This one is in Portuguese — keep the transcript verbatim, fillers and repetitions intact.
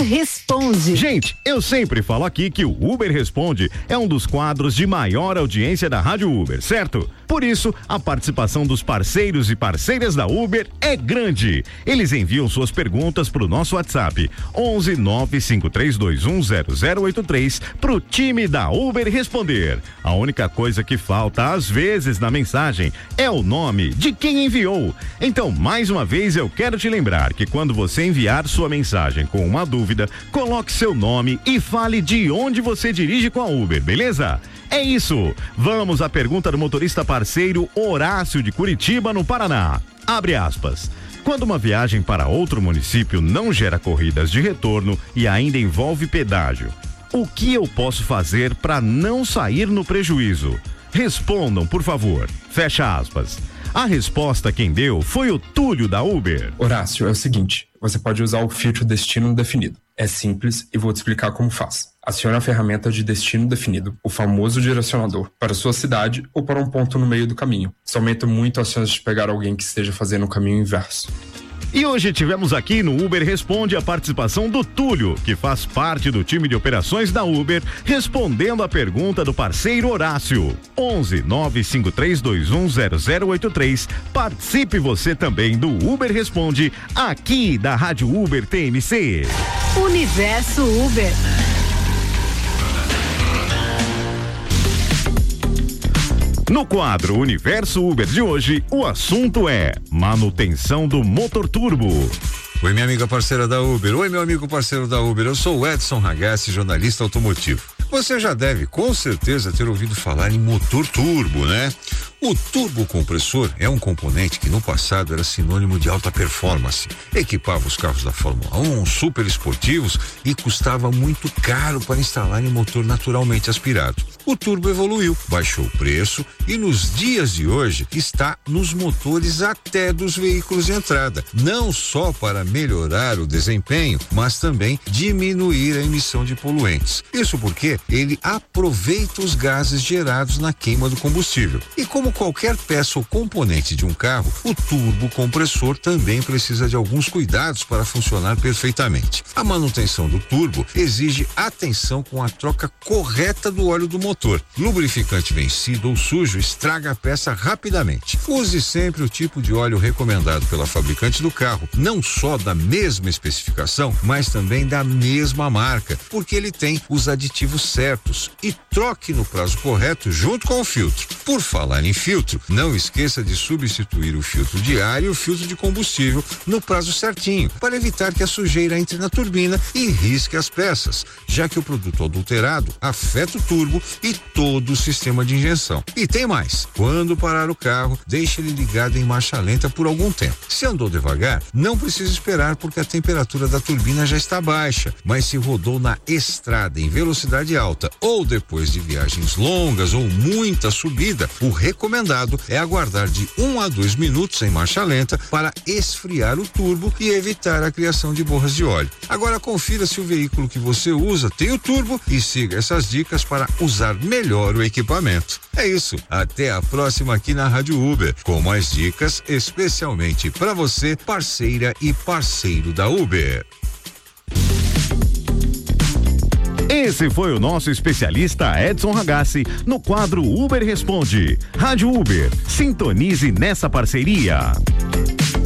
Responde. Gente, eu sempre falo aqui que o Uber Responde é um dos quadros de maior audiência da Rádio Uber, certo? Por isso, a participação dos parceiros e parceiras da Uber é grande. Eles enviam suas perguntas para o nosso WhatsApp onze nove cinco três dois um zero zero oito três para o time da Uber responder. A única coisa que falta às vezes na mensagem é o nome de quem enviou. Então, mais uma vez, eu quero te lembrar que quando você enviar sua mensagem com uma dúvida, coloque seu nome e fale de onde você dirige com a Uber, beleza? É isso. Vamos à pergunta do motorista parceiro Horácio de Curitiba, no Paraná. Abre aspas. Quando uma viagem para outro município não gera corridas de retorno e ainda envolve pedágio, o que eu posso fazer para não sair no prejuízo? Respondam, por favor. Fecha aspas. A resposta quem deu foi o Túlio da Uber. Horácio, é o seguinte, você pode usar o filtro destino definido. É simples e vou te explicar como faz. Acione a ferramenta de destino definido, o famoso direcionador, para sua cidade ou para um ponto no meio do caminho. Isso aumenta muito as chances de pegar alguém que esteja fazendo o caminho inverso. E hoje tivemos aqui no Uber Responde a participação do Túlio, que faz parte do time de operações da Uber, respondendo a pergunta do parceiro Horácio. onze nove cinco três dois um zero zero oito três. Participe você também do Uber Responde, aqui da Rádio Uber T M C. Universo Uber. No quadro Universo Uber de hoje, o assunto é manutenção do motor turbo. Oi, minha amiga parceira da Uber. Oi, meu amigo parceiro da Uber. Eu sou o Edson Ragazzi, jornalista automotivo. Você já deve, com certeza, ter ouvido falar em motor turbo, né? O turbocompressor é um componente que no passado era sinônimo de alta performance. Equipava os carros da Fórmula um, super esportivos, e custava muito caro para instalar em motor naturalmente aspirado. O turbo evoluiu, baixou o preço e nos dias de hoje está nos motores até dos veículos de entrada. Não só para melhorar o desempenho, mas também diminuir a emissão de poluentes. Isso porque ele aproveita os gases gerados na queima do combustível. E como qualquer peça ou componente de um carro, o turbocompressor também precisa de alguns cuidados para funcionar perfeitamente. A manutenção do turbo exige atenção com a troca correta do óleo do motor. Lubrificante vencido ou sujo estraga a peça rapidamente. Use sempre o tipo de óleo recomendado pela fabricante do carro, não só da mesma especificação, mas também da mesma marca, porque ele tem os aditivos certos, e troque no prazo correto junto com o filtro. Por falar em filtro, não esqueça de substituir o filtro de ar e o filtro de combustível no prazo certinho, para evitar que a sujeira entre na turbina e risque as peças, já que o produto adulterado afeta o turbo e todo o sistema de injeção. E tem mais, quando parar o carro, deixe ele ligado em marcha lenta por algum tempo. Se andou devagar, não precisa esperar, porque a temperatura da turbina já está baixa, mas se rodou na estrada em velocidade alta ou depois de viagens longas ou muita subida, o recomendado é aguardar de um a dois minutos em marcha lenta para esfriar o turbo e evitar a criação de borras de óleo. Agora confira se o veículo que você usa tem o turbo e siga essas dicas para usar melhor o equipamento. É isso, até a próxima aqui na Rádio Uber, com mais dicas especialmente para você, parceira e parceiro da Uber. Esse foi o nosso especialista Edson Ragazzi no quadro Uber Responde. Rádio Uber, sintonize nessa parceria.